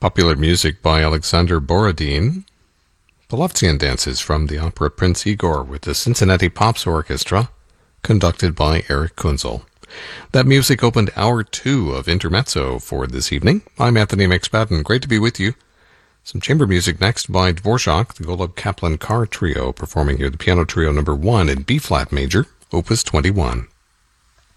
Popular music by Alexander Borodin. Polovtsian dances from the opera Prince Igor with the Cincinnati Pops Orchestra, conducted by Eric Kunzel. That music opened hour 2 of Intermezzo for this evening. I'm Anthony McSpadden. Great to be with you. Some chamber music next by Dvorak, the Golub Kaplan Carr Trio, performing here the Piano Trio No. 1 in B-flat major, Opus 21.